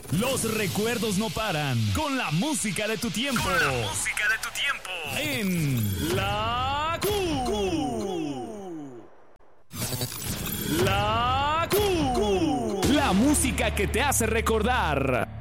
Los recuerdos no paran. Con la música de tu tiempo. En La La música que te hace recordar.